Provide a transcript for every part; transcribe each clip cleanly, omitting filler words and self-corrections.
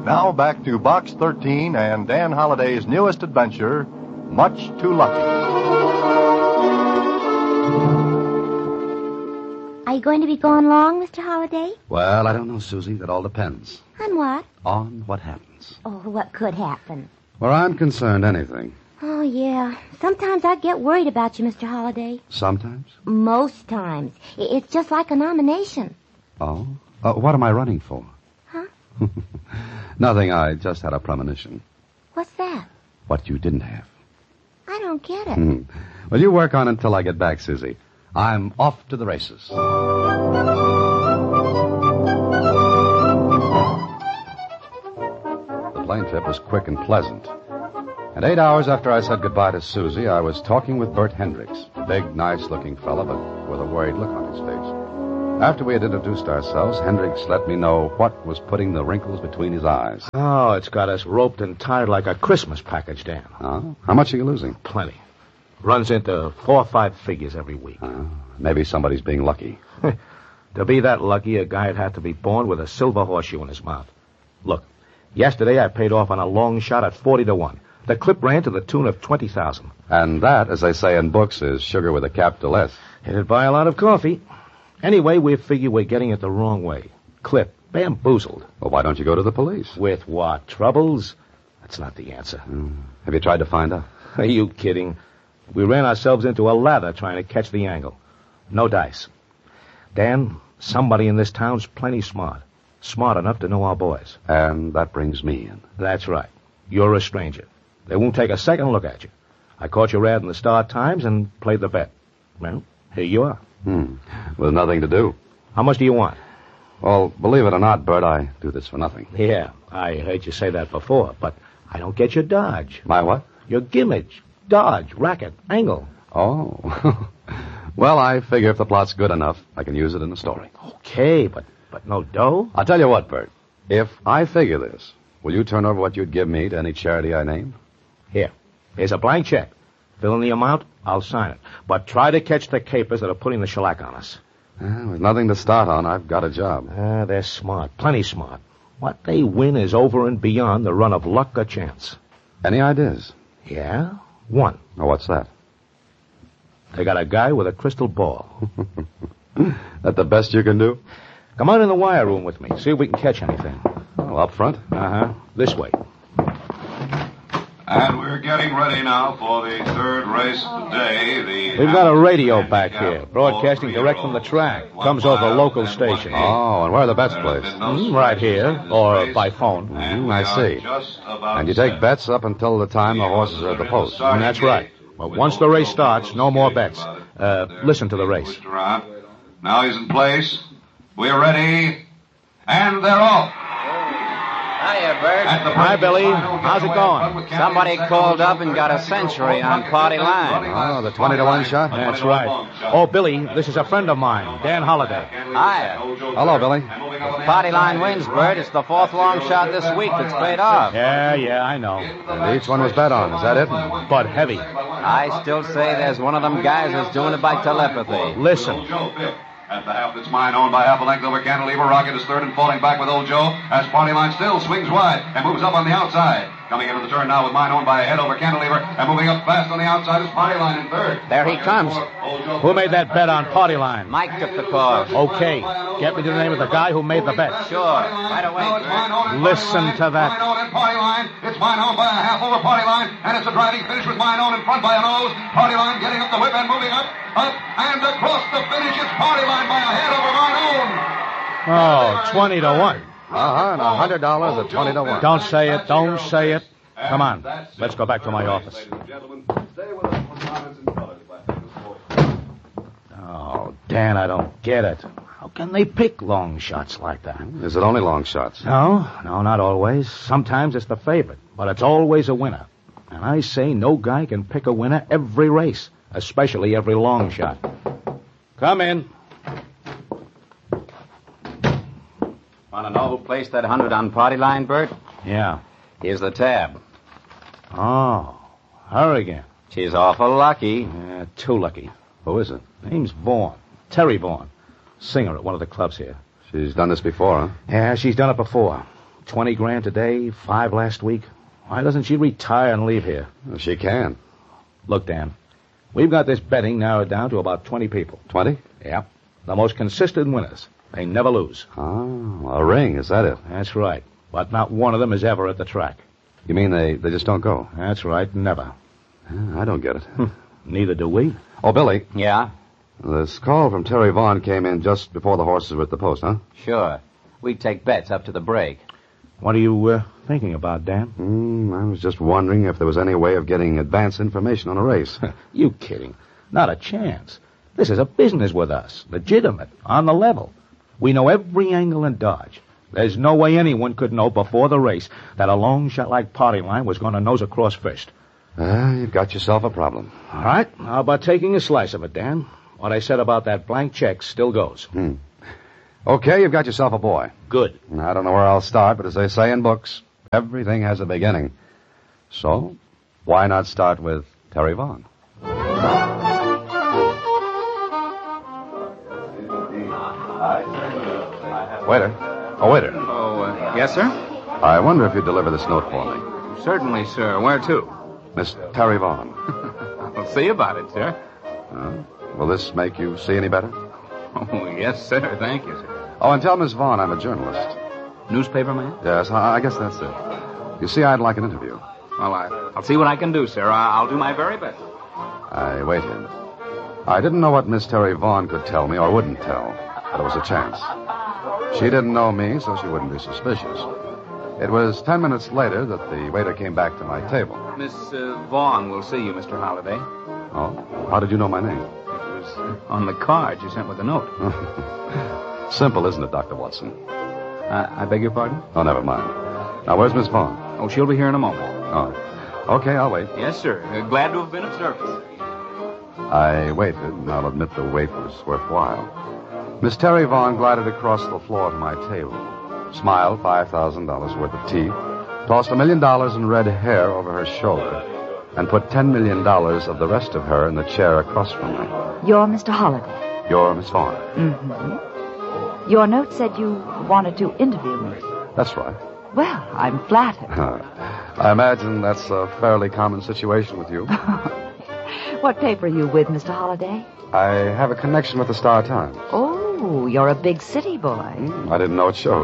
Now back to Box 13 and Dan Holliday's newest adventure, Much Too Lucky. Are you going to be going long, Mr. Holliday? Well, I don't know, Susie. That all depends. On what? On what happens. Oh, what could happen? Where I'm concerned, anything. Oh, yeah. Sometimes I get worried about you, Mr. Holliday. Sometimes? Most times. It's just like a nomination. Oh? What am I running for? Huh? Nothing. I just had a premonition. What's that? What you didn't have. I don't get it. Well, you work on it until I get back, Susie. I'm off to the races. The plane trip was quick and pleasant. And 8 hours after I said goodbye to Susie, I was talking with Bert Hendricks, a big, nice-looking fella, but with a worried look on his face. After we had introduced ourselves, Hendricks let me know what was putting the wrinkles between his eyes. Oh, it's got us roped and tied like a Christmas package, Dan. Oh? How much are you losing? Plenty. Runs into 4 or 5 figures every week. Maybe somebody's being lucky. To be that lucky, a guy'd have to be born with a silver horseshoe in his mouth. Look, yesterday I paid off on a long shot at 40 to 1. The clip ran to the tune of 20,000. And that, as they say in books, is sugar with a capital S. It'd buy a lot of coffee. Anyway, we figure we're getting it the wrong way. Clip, bamboozled. Well, why don't you go to the police? With what? Troubles? That's not the answer. Have you tried to find out? Are you kidding? We ran ourselves into a lather trying to catch the angle. No dice. Dan, somebody in this town's plenty smart. Smart enough to know our boys. And that brings me in. That's right. You're a stranger. They won't take a second look at you. I caught your ad in the Star-Times and played the bet. Well, here you are. With nothing to do. How much do you want? Well, believe it or not, Bert, I do this for nothing. Yeah, I heard you say that before, but I don't get your dodge. My what? Your gimmage, dodge, racket, angle. Oh. Well, I figure if the plot's good enough, I can use it in the story. Okay, but no dough? I'll tell you what, Bert. If I figure this, will you turn over what you'd give me to any charity I name? Here's a blank check. Fill in the amount, I'll sign it. But try to catch the capers that are putting the shellac on us. With nothing to start on, I've got a job. They're smart, plenty smart. What they win is over and beyond the run of luck or chance. Any ideas? Yeah? One. Oh, what's that? They got a guy with a crystal ball. That the best you can do? Come on in the wire room with me. See if we can catch anything. Oh, up front? This way. And we're getting ready now for the third race of the day. We've got a radio back here, broadcasting direct from the track. Comes over a local station. Oh, and where are the bets placed? Right here, or by phone. I see. And you take bets up until the time the horses are at the post. That's right. But once the race starts, no more bets. Listen to the race. Now he's in place. We're ready. And they're off. Hiya, Bert. Hi, Billy. How's it going? Somebody called up and got a century on Party Line. Oh, the 20 to 1 shot? That's right. Oh, Billy, this is a friend of mine, Dan Holliday. Hiya. Hello, Billy. If Party Line wins, Bert, it's the 4th long shot this week that's paid off. Yeah, I know. And each one was bet on. Is that it? But heavy. I still say there's one of them guys that's doing it by telepathy. Listen. At the half, it's mine, owned by half a length over Cantilever. Rocket is third and falling back with Old Joe as Party Line still swings wide and moves up on the outside. Coming into the turn now with mine owned by a head over Cantilever and moving up fast on the outside is Party Line in third. There he comes. Who made that bet on Party Line? Mike took the call. Okay. Get me to the name of the guy who made the bet. Sure. Right away, Bert. Listen to that. Mine owned and Party Line. It's mine owned by a half over Party Line, and it's a driving finish with mine owned in front by a nose. Party Line getting up the whip and moving up, and across the finish. It's Party Line by a head over mine owned. Oh, 20 to 1. And $100 at 20 to 1. Don't say it. Don't say it. Come on. Let's go back to my office. Oh, Dan, I don't get it. How can they pick long shots like that? Is it only long shots? No, not always. Sometimes it's the favorite, but it's always a winner. And I say no guy can pick a winner every race, especially every long shot. Come in. Want to know who placed that 100 on Party Line, Bert? Yeah. Here's the tab. Oh, her again. She's awful lucky. Yeah, too lucky. Who is it? Name's Vaughn. Terry Vaughn. Singer at one of the clubs here. She's done this before, huh? Yeah, she's done it before. 20 grand today, 5 last week. Why doesn't she retire and leave here? She can. Look, Dan, we've got this betting narrowed down to about 20 people. 20? Yeah. The most consistent winners. They never lose. Oh, a ring, is that it? That's right. But not one of them is ever at the track. You mean they just don't go? That's right, never. I don't get it. Neither do we. Oh, Billy, Yeah? this call from Terry Vaughn came in just before the horses were at the post, huh? Sure. We take bets up to the break. What are you thinking about, Dan? I was just wondering if there was any way of getting advance information on a race. You kidding. Not a chance. This is a business with us. Legitimate. On the level. We know every angle and dodge. There's no way anyone could know before the race that a long shot like Party Line was going to nose across first. You've got yourself a problem. All right. How about taking a slice of it, Dan? What I said about that blank check still goes. Okay, you've got yourself a boy. Good. I don't know where I'll start, but as they say in books, everything has a beginning. So, why not start with Terry Vaughn? Waiter. Oh, waiter. Oh, yes, sir? I wonder if you'd deliver this note for me. Certainly, sir. Where to? Miss Terry Vaughn. I'll see about it, sir. Will this make you see any better? Oh, yes, sir. Thank you, sir. Oh, and tell Miss Vaughn I'm a journalist. Newspaper man? Yes, I guess that's it. You see, I'd like an interview. Well, I'll see what I can do, sir. I'll do my very best. I waited. I didn't know what Miss Terry Vaughn could tell me or wouldn't tell, but it was a chance. She didn't know me, so she wouldn't be suspicious. It was 10 minutes later that the waiter came back to my table. Miss Vaughn will see you, Mr. Holliday. Oh? How did you know my name? It was on the card you sent with the note. Simple, isn't it, Dr. Watson? I beg your pardon? Oh, never mind. Now, where's Miss Vaughn? Oh, she'll be here in a moment. Oh. Okay, I'll wait. Yes, sir. Glad to have been of service. I waited, and I'll admit the wait was worthwhile. Miss Terry Vaughn glided across the floor to my table, smiled $5,000 worth of teeth, tossed $1 million in red hair over her shoulder, and put $10 million of the rest of her in the chair across from me. You're Mr. Holliday. You're Miss Vaughn. Mm-hmm. Your note said you wanted to interview me. That's right. Well, I'm flattered. I imagine that's a fairly common situation with you. What paper are you with, Mr. Holliday? I have a connection with the Star-Times. Oh, you're a big city boy. I didn't know it showed.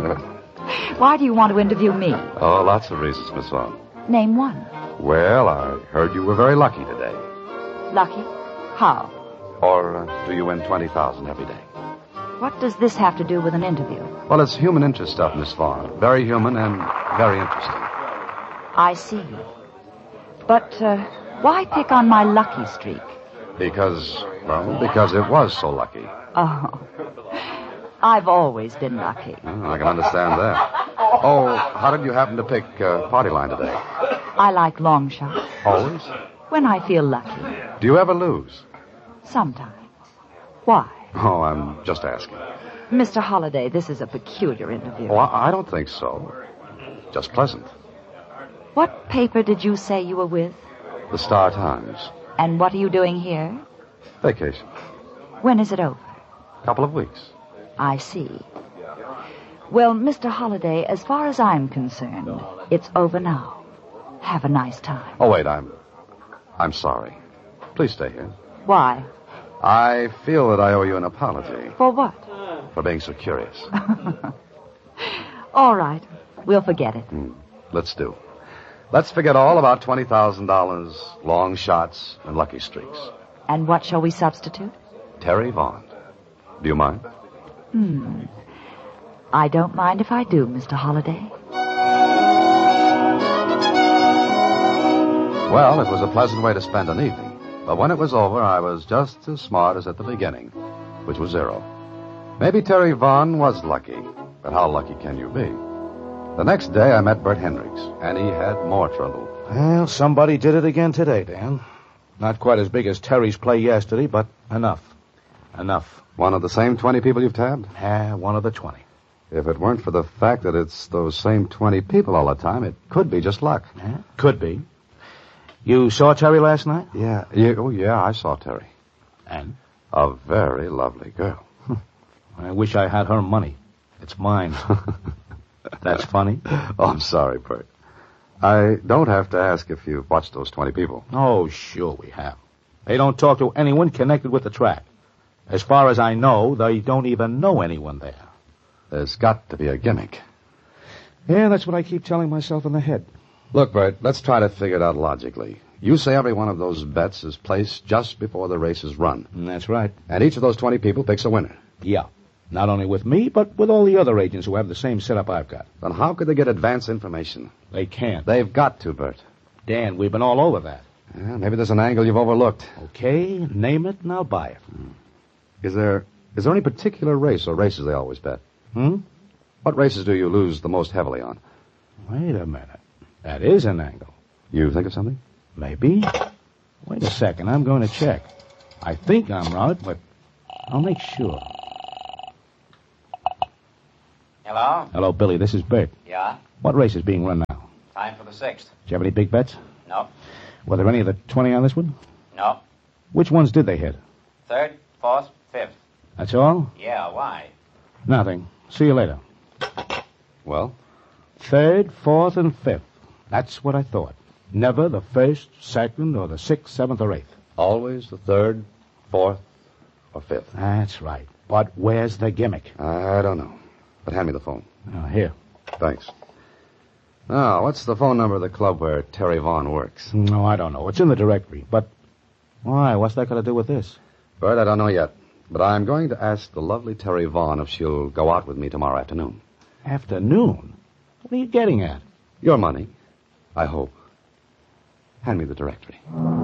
Why do you want to interview me? Oh, lots of reasons, Miss Vaughn. Name one. Well, I heard you were very lucky today. Lucky? How? Or do you win $20,000 every day? What does this have to do with an interview? Well, it's human interest stuff, Miss Vaughn. Very human and very interesting. I see. But why pick on my lucky streak? Because it was so lucky. Oh, I've always been lucky. I can understand that. Oh, how did you happen to pick Party Line today? I like long shots. Always? When I feel lucky. Do you ever lose? Sometimes. Why? Oh, I'm just asking. Mr. Holliday, this is a peculiar interview. Oh, I don't think so. Just pleasant. What paper did you say you were with? The Star-Times. And what are you doing here? Vacation. When is it over? Couple of weeks. I see. Well, Mr. Holliday, as far as I'm concerned, it's over now. Have a nice time. Oh, wait, I'm sorry. Please stay here. Why? I feel that I owe you an apology. For what? For being so curious. All right. We'll forget it. Let's do. Let's forget all about $20,000, long shots, and lucky streaks. And what shall we substitute? Terry Vaughn. Do you mind? I don't mind if I do, Mr. Holliday. Well, it was a pleasant way to spend an evening. But when it was over, I was just as smart as at the beginning, which was zero. Maybe Terry Vaughn was lucky, but how lucky can you be? The next day, I met Bert Hendricks, and he had more trouble. Well, somebody did it again today, Dan. Not quite as big as Terry's play yesterday, but enough. Enough. One of the same 20 people you've tabbed? One of the 20. If it weren't for the fact that it's those same 20 people all the time, it could be just luck. Could be. You saw Terry last night? Yeah, I saw Terry. And? A very lovely girl. I wish I had her money. It's mine. That's funny. Oh, I'm sorry, Bert. I don't have to ask if you've watched those 20 people. Oh, sure we have. They don't talk to anyone connected with the track. As far as I know, they don't even know anyone there. There's got to be a gimmick. Yeah, that's what I keep telling myself in the head. Look, Bert, let's try to figure it out logically. You say every one of those bets is placed just before the race is run. That's right. And each of those 20 people picks a winner. Yeah. Not only with me, but with all the other agents who have the same setup I've got. Then how could they get advance information? They can't. They've got to, Bert. Dan, we've been all over that. Yeah, maybe there's an angle you've overlooked. Okay, name it and I'll buy it. Is there any particular race or races they always bet? What races do you lose the most heavily on? Wait a minute. That is an angle. You think of something? Maybe. Wait a second. I'm going to check. I think I'm right, but I'll make sure. Hello? Hello, Billy. This is Bert. Yeah? What race is being run now? Time for the 6th. Did you have any big bets? No. Were there any of the 20 on this one? No. Which ones did they hit? 3rd, 4th, 5th. That's all? Yeah, why? Nothing. See you later. Well? 3rd, 4th, and 5th. That's what I thought. Never the 1st, 2nd, or the 6th, 7th, or 8th. Always the 3rd, 4th, or 5th. That's right. But where's the gimmick? I don't know. But hand me the phone. Here. Thanks. Now, what's the phone number of the club where Terry Vaughn works? No, I don't know. It's in the directory. But why? What's that got to do with this? Bert, I don't know yet. But I'm going to ask the lovely Terry Vaughn if she'll go out with me tomorrow afternoon. Afternoon? What are you getting at? Your money, I hope. Hand me the directory.